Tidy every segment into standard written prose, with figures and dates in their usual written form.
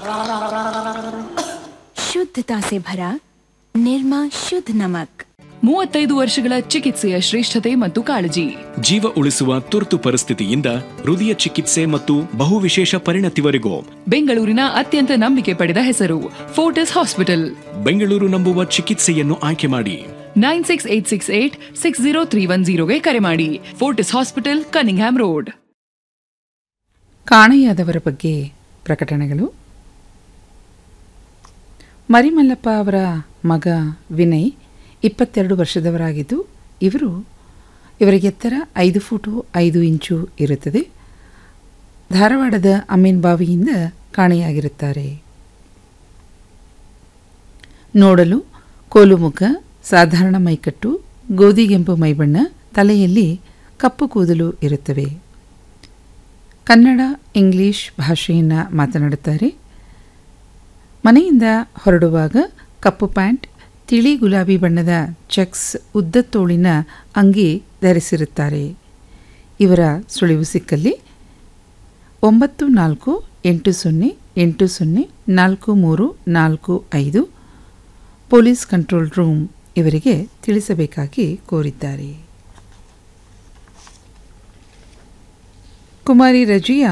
शुद्धता से भरा निर्मा शुद्ध नमक. 35 ವರ್ಷಗಳ ಚಿಕಿತ್ಸೆಯ ಶ್ರೇಷ್ಠತೆ ಮತ್ತು ಕಾಳಜಿ. ಜೀವ ಉಳಿಸುವ ತುರ್ತು ಪರಿಸ್ಥಿತಿಯಿಂದ ಹೃದಯ ಚಿಕಿತ್ಸೆ ಮತ್ತು ಬಹುವಿಶೇಷ ಪರಿಣತಿವರೆಗೂ ಬೆಂಗಳೂರಿನ ಅತ್ಯಂತ ನಂಬಿಕೆ ಪಡೆದ ಹೆಸರು ಫೋರ್ಟಿಸ್ ಹಾಸ್ಪಿಟಲ್. ಬೆಂಗಳೂರು ನಂಬುವ ಚಿಕಿತ್ಸೆಯನ್ನು ಆಯ್ಕೆ ಮಾಡಿ. 9686860310ಗೆ ಕರೆ ಮಾಡಿ. Fortis hospital, Cunningham road. ಕಾಣೆಯಾದವರ ಬಗ್ಗೆ ಪ್ರಕಟಣೆಗಳು. ಮರಿಮಲ್ಲಪ್ಪ ಅವರ ಮಗ ವಿನಯ್ 22 ವರ್ಷದವರಾಗಿದ್ದು ಇವರ ಎತ್ತರ 5 ಫೂಟು 5 ಇಂಚು ಇರುತ್ತದೆ. ಧಾರವಾಡದ ಅಮೀನ್ಬಾವಿಯಿಂದ ಕಾಣೆಯಾಗಿರುತ್ತಾರೆ. ನೋಡಲು ಕೋಲು ಮುಖ, ಸಾಧಾರಣ ಮೈಕಟ್ಟು, ಗೋಧಿಗೆಂಪು ಮೈಬಣ್ಣ, ತಲೆಯಲ್ಲಿ ಕಪ್ಪು ಕೂದಲು ಇರುತ್ತವೆ. ಕನ್ನಡ, ಇಂಗ್ಲಿಷ್ ಭಾಷೆಯನ್ನು ಮಾತನಾಡುತ್ತಾರೆ. ಮನೆಯಿಂದ ಹೊರಡುವಾಗ ಕಪ್ಪು ಪ್ಯಾಂಟ್, ತಿಳಿ ಗುಲಾಬಿ ಬಣ್ಣದ ಚೆಕ್ಸ್ ಉದ್ದ ತೋಳಿನ ಅಂಗಿ ಧರಿಸಿರುತ್ತಾರೆ. ಇವರ ಸುಳಿವು ಸಿಕ್ಕಲ್ಲಿ 9480804345 ಪೊಲೀಸ್ ಕಂಟ್ರೋಲ್ ರೂಮ್ ಇವರಿಗೆ ತಿಳಿಸಬೇಕಾಗಿ ಕೋರಿದ್ದಾರೆ. ಕುಮಾರಿ ರಜಿಯಾ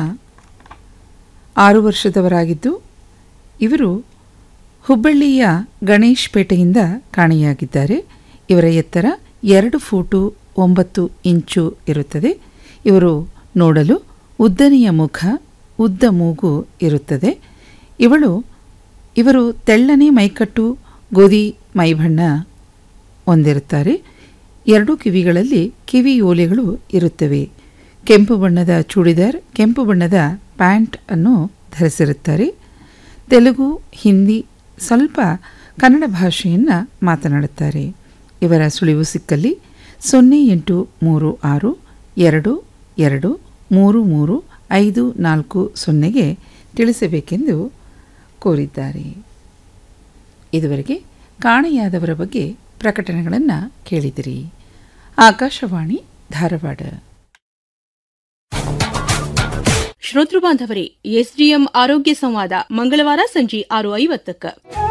6 ವರ್ಷದವರಾಗಿದ್ದು ಇವರು ಹುಬ್ಬಳ್ಳಿಯ ಗಣೇಶ್ ಪೇಟೆಯಿಂದ ಕಾಣೆಯಾಗಿದ್ದಾರೆ. ಇವರ ಎತ್ತರ 2 ಫೂಟು 9 ಇಂಚು ಇರುತ್ತದೆ. ಇವರು ನೋಡಲು ಉದ್ದನೆಯ ಮುಖ, ಉದ್ದ ಮೂಗು ಇರುತ್ತದೆ. ಇವರು ತೆಳ್ಳನೆ ಮೈಕಟ್ಟು, ಗೋಧಿ ಮೈಬಣ್ಣ ಹೊಂದಿರುತ್ತಾರೆ. 2 ಕಿವಿಗಳಲ್ಲಿ ಕಿವಿ ಓಲೆಗಳು ಇರುತ್ತವೆ. ಕೆಂಪು ಬಣ್ಣದ ಚೂಡಿದಾರ್, ಕೆಂಪು ಬಣ್ಣದ ಪ್ಯಾಂಟ್ ಅನ್ನು ಧರಿಸಿರುತ್ತಾರೆ. ತೆಲುಗು, ಹಿಂದಿ, ಸ್ವಲ್ಪ ಕನ್ನಡ ಭಾಷೆಯನ್ನು ಮಾತನಾಡುತ್ತಾರೆ. ಇವರ ಸುಳಿವು ಸಿಕ್ಕಲ್ಲಿ 083622333540ಗೆ ತಿಳಿಸಬೇಕೆಂದು ಕೋರಿದ್ದಾರೆ. ಇದುವರೆಗೆ ಕಾಣೆಯಾದವರ ಬಗ್ಗೆ ಪ್ರಕಟಣೆಗಳನ್ನು ಕೇಳಿದಿರಿ. ಆಕಾಶವಾಣಿ ಧಾರವಾಡ. ಶ್ರೋತೃ ಬಾಂಧವರೇ, ಎಸ್ಡಿಎಂ ಆರೋಗ್ಯ ಸಂವಾದ ಮಂಗಳವಾರ ಸಂಜೆ 6:50.